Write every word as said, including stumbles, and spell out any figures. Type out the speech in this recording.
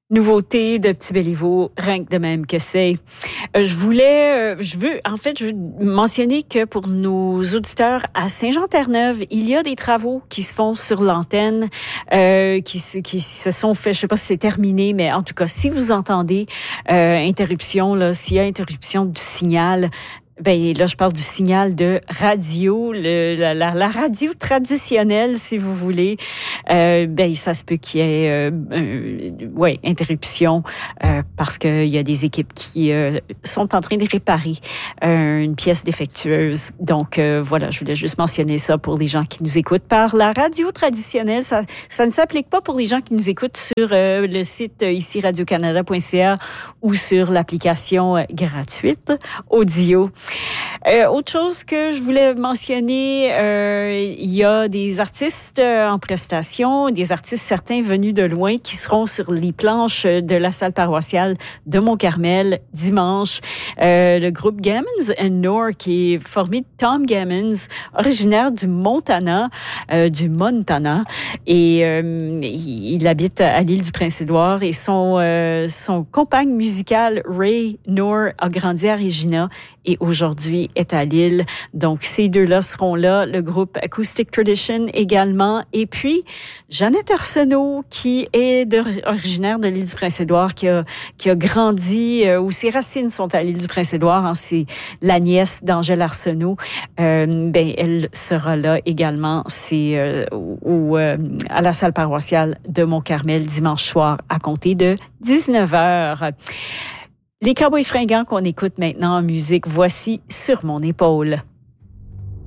Nouveauté de Petit Béliveau, rien que de même que c'est. Euh, je voulais, euh, je veux, en fait, je veux mentionner que pour nos auditeurs à Saint-Jean-Terre-Neuve, il y a des travaux qui se font sur l'antenne, euh, qui, qui se sont faits, je sais pas si c'est terminé, mais en tout cas, si vous entendez euh, interruption, là, s'il y a interruption du signal, ben là, je parle du signal de radio, le, la, la, la radio traditionnelle, si vous voulez. Euh, ben ça se peut qu'il y ait, euh, euh, ouais, interruption euh, parce qu'il y a des équipes qui euh, sont en train de réparer euh, une pièce défectueuse. Donc euh, voilà, je voulais juste mentionner ça pour les gens qui nous écoutent par la radio traditionnelle. Ça, ça ne s'applique pas pour les gens qui nous écoutent sur euh, le site euh, ici radio canada point c a ou sur l'application euh, gratuite audio. Euh, autre chose que je voulais mentionner, euh, il y a des artistes euh, en prestation, des artistes certains venus de loin qui seront sur les planches de la salle paroissiale de Mont-Carmel dimanche. Euh, le groupe Gammons and Nor, qui est formé de Tom Gammons, originaire du Montana, euh, du Montana, et euh, il, il habite à l'île du Prince-Édouard, et son euh, son compagne musicale Ray Nor a grandi à Regina et aujourd'hui est à Lille. Donc, ces deux-là seront là. Le groupe Acoustic Tradition également. Et puis, Jeannette Arsenault, qui est de, originaire de l'île du Prince-Édouard, qui a, qui a grandi, euh, où ses racines sont à l'île du Prince-Édouard. Hein, c'est la nièce d'Angèle Arsenault. Euh, ben, elle sera là également. C'est euh, au, euh, à la salle paroissiale de Mont-Carmel dimanche soir à compter de dix-neuf heures. Les Cowboys fringants qu'on écoute maintenant en musique, voici Sur mon épaule.